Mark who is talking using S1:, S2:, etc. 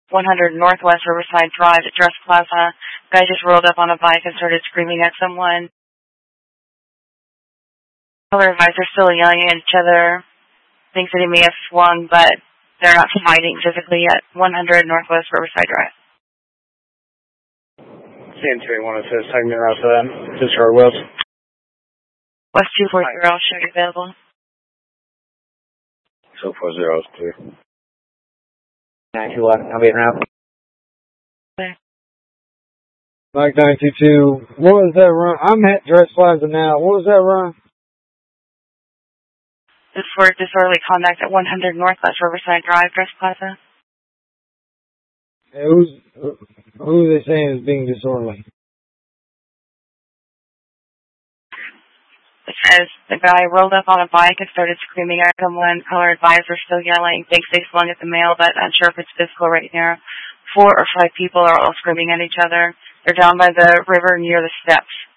S1: 100 Northwest Riverside Drive at Dress Plaza. Guy just rolled up on a bike and started screaming at someone. Other guys are still yelling at each other. Thinks that he may have swung, but they're not fighting physically yet. 100 Northwest Riverside Drive.
S2: CN 281 says taking me around for them. Just for Wells.
S1: West 240, show you available.
S3: 240 is clear.
S4: 921, I'll be around.
S1: Okay.
S5: Mike 922, what was that run? I'm at Dress Plaza now. What was that run?
S1: This is for disorderly conduct at 100 Northwest Riverside Drive, Dress Plaza.
S5: Hey, who are they saying is being disorderly?
S1: It says the guy rolled up on a bike and started screaming at someone. Color advisor still yelling. Thinks they swung at the male, but unsure if it's physical right now. 4 or 5 people are all screaming at each other. They're down by the river near the steps.